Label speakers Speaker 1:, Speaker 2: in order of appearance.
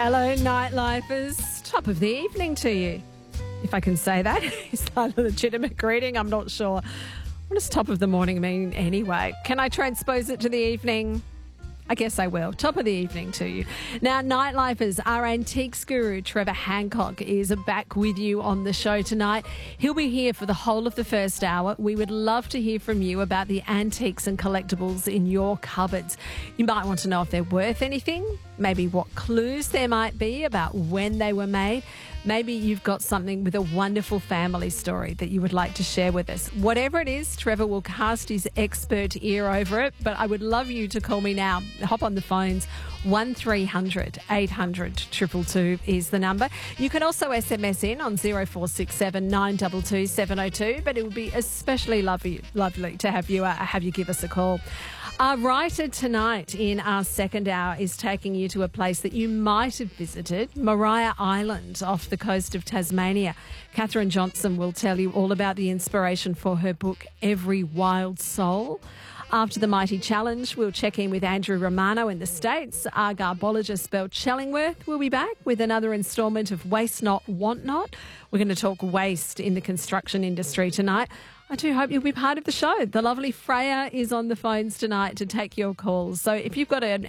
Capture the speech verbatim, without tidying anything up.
Speaker 1: Hello, nightlifers. Top of the evening to you. If I can say that. Is that a legitimate greeting? I'm not sure. What does top of the morning mean anyway? Can I transpose it to the evening? I guess I will. Top of the evening to you. Now, nightlifers, our antiques guru, Trevor Hancock, is back with you on the show tonight. He'll be here for the whole of the first hour. We would love to hear from you about the antiques and collectibles in your cupboards. You might want to know if they're worth anything, maybe what clues there might be about when they were made. Maybe you've got something with a wonderful family story that you would like to share with us. Whatever it is, Trevor will cast his expert ear over it, but I would love you to call me now. Hop on the phones. one three hundred eight hundred two two two is the number. You can also S M S in on zero four six seven nine two two seven zero two, but it would be especially lovely, lovely to have you, uh, have you give us a call. Our writer tonight in our second hour is taking you to a place that you might have visited, Maria Island off the coast of Tasmania. Catherine Johnson will tell you all about the inspiration for her book, Every Wild Soul. After the Mighty Challenge, we'll check in with Andrew Romano in the States. Our garbologist Belle Chellingworth will be back with another instalment of Waste Not, Want Not. We're going to talk waste in the construction industry tonight. I do hope you'll be part of the show. The lovely Freya is on the phones tonight to take your calls. So if you've got an